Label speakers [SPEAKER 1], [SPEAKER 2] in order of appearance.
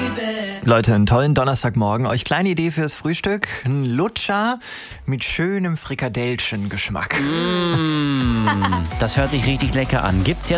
[SPEAKER 1] Leute, einen tollen Donnerstagmorgen. Euch kleine Idee fürs Frühstück. Ein Lutscher mit schönem Frikadellchen-Geschmack.
[SPEAKER 2] Das hört sich richtig lecker an. Gibt's jetzt